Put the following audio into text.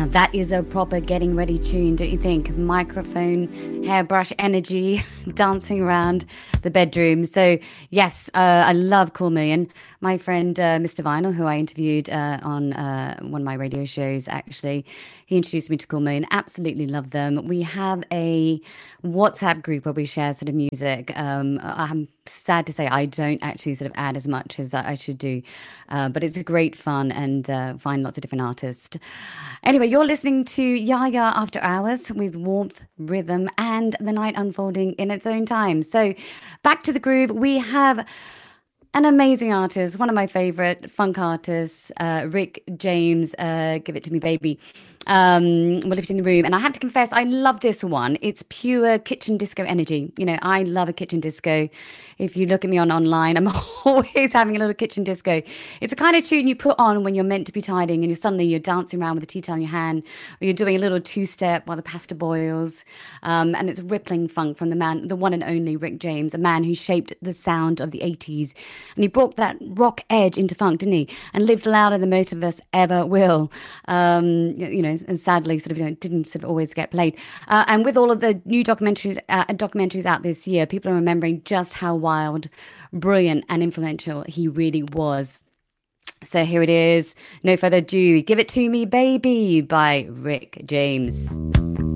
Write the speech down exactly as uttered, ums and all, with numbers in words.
Now that is a proper getting ready tune, don't you think? Microphone, hairbrush energy, dancing around the bedroom. So yes, uh, I love Cool Million. My friend uh, Mister Vinyl, who I interviewed uh, on uh, one of my radio shows, actually, he introduced me to Cool Million. Absolutely love them. We have a WhatsApp group where we share sort of music. Um, I'm sad to say I don't actually sort of add as much as I should do, uh, but it's great fun and uh, find lots of different artists. Anyway, you're listening to Yaya After Hours with warmth, rhythm, and the night unfolding in its own time. So back to the groove. We have an amazing artist, one of my favorite funk artists, uh, Rick James, uh, Give It To Me Baby. Um, we're lifting the room. And I have to confess, I love this one. It's pure kitchen disco energy. You know, I love a kitchen disco. If you look at me on online, I'm always having a little kitchen disco. It's a kind of tune you put on when you're meant to be tidying and you're suddenly you're dancing around with a tea towel in your hand, or you're doing a little two-step while the pasta boils. Um, and it's rippling funk from the man, the one and only Rick James, a man who shaped the sound of the eighties. And he brought that rock edge into funk, didn't he? And lived louder than most of us ever will. Um, you know, and sadly, sort of, you know, didn't sort of always get played. Uh, and with all of the new documentaries, uh, documentaries out this year, people are remembering just how wild, brilliant, and influential he really was. So here it is. No further ado. Give It To Me, Baby by Rick James.